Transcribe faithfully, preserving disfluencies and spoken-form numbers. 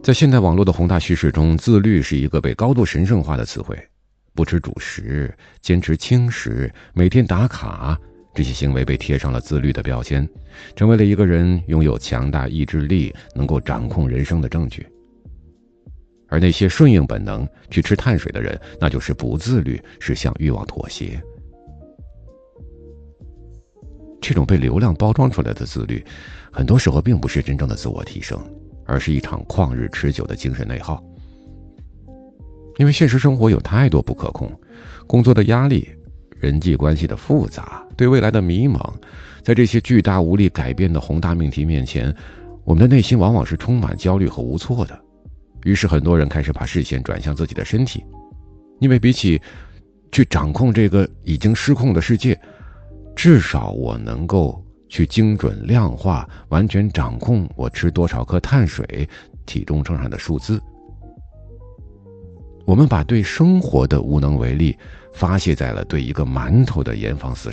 在现代网络的宏大叙事中，自律是一个被高度神圣化的词汇。不吃主食，坚持轻食，每天打卡，这些行为被贴上了自律的标签，成为了一个人拥有强大意志力、能够掌控人生的证据。而那些顺应本能去吃碳水的人，那就是不自律，是向欲望妥协。这种被流量包装出来的自律，很多时候并不是真正的自我提升，而是一场旷日持久的精神内耗。因为现实生活有太多不可控，工作的压力，人际关系的复杂，对未来的迷茫，在这些巨大无力改变的宏大命题面前，我们的内心往往是充满焦虑和无措的。于是很多人开始把视线转向自己的身体，因为比起去掌控这个已经失控的世界，至少我能够去精准量化，完全掌控我吃多少克碳水，体重秤上的数字。我们把对生活的无能为力发泄在了对一个馒头的严防死